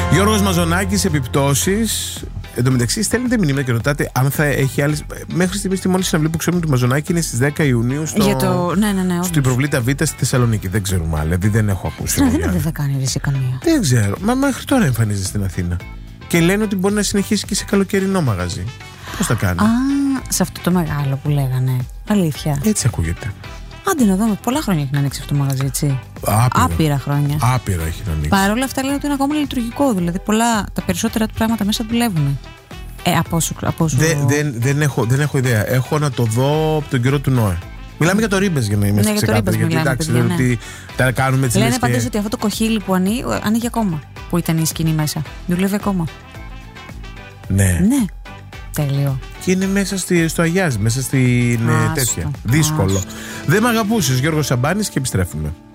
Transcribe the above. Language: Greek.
Γιώργος Μαζονάκης, επιπτώσεις. Εν τω μεταξύ, στέλνετε μηνύματα και ρωτάτε αν θα έχει άλλες. Μέχρι στιγμής τη μόνη συναυλία που ξέρουμε του Μαζονάκη είναι στις 10 Ιουνίου στην Προβλήτα Β στη Θεσσαλονίκη. Δεν ξέρουμε άλλα, δηλαδή δεν έχω ακούσει. Στην Αθήνα δεν θα κάνει ρίση καμία. Δεν ξέρω. Μα μέχρι τώρα εμφανίζεται στην Αθήνα. Και λένε ότι μπορεί να συνεχίσει και σε καλοκαιρινό μαγαζί. Πώς θα κάνει? Α, σε αυτό το μεγάλο που λέγανε. Αλήθεια. Έτσι ακούγεται. Άντε να δούμε. Πολλά χρόνια έχει να ανοίξει αυτό το μαγαζί, έτσι. Άπειρα χρόνια. Άπειρα έχει να ανοίξει. Παρ' όλα αυτά λένε ότι είναι ακόμα λειτουργικό. Δηλαδή τα περισσότερα του πράγματα μέσα δουλεύουν. Από όσο... Δεν έχω ιδέα. Έχω να το δω από τον καιρό του Νόε. Μιλάμε για το Ρίμπες για να είμαστε ξεκάθαροι. Γιατί εντάξει, δεν ότι τα κάνουμε έτσι. Λένε πάντως ότι αυτό το κοχύλι που ανοίγει ακόμα. Που ήταν η σκηνή μέσα. Δουλεύει ακόμα. Ναι. Τέλειο. Και είναι μέσα στο Αγιάζ, μέσα στην τέτοια. Δύσκολο. Δεν μ' αγαπούσες, Γιώργος Σαμπάνης, και επιστρέφουμε.